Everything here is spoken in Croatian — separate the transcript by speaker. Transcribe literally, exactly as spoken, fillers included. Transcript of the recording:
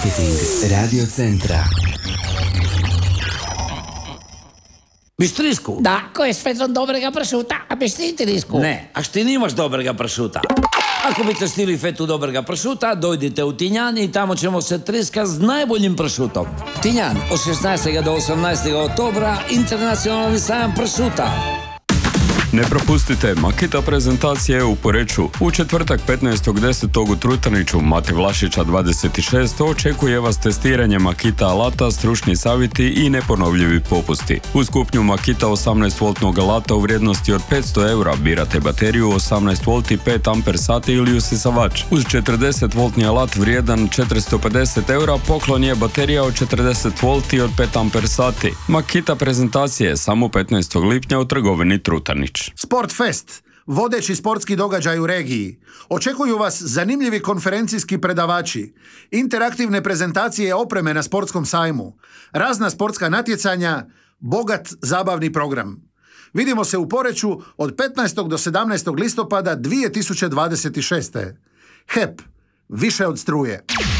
Speaker 1: Marketing Radio Centra.
Speaker 2: Bistrisku?
Speaker 3: Da, ko je svezom dobrega pršuta, a bistrisku?
Speaker 2: Ne, a što nimaš dobrega pršuta? Ako biste stili fetu dobrega pršuta, dojdite u Tinjan i tamo ćemo se triska s najboljim pršutom. Tinjan, od šesnaestog do osamnaestog oktobra, internacionalni sajam pršuta.
Speaker 4: Ne propustite Makita prezentacije u Poreču. U četvrtak petnaestog desetog u Trutaniću Mate Vlašića dvadeset šest očekuje vas testiranje Makita alata, stručni savjeti i neponovljivi popusti. Uz kupnju Makita osamnaest voltnog alata u vrijednosti od petsto eura birate bateriju osamnaest volti pet amper sati ili usisavač. Uz četrdeset voltni alat vrijedan četiristo pedeset eura poklon je baterija od četrdeset volti od pet amper sati. Makita prezentacije samo petnaestog lipnja u trgovini Trutanić.
Speaker 5: Sportfest, vodeći sportski događaj u regiji. Očekuju vas zanimljivi konferencijski predavači, interaktivne prezentacije opreme na sportskom sajmu, razna sportska natjecanja, bogat zabavni program. Vidimo se u Poreču od petnaestog do sedamnaestog listopada dvije tisuće dvadeset šeste. H E P, više od struje.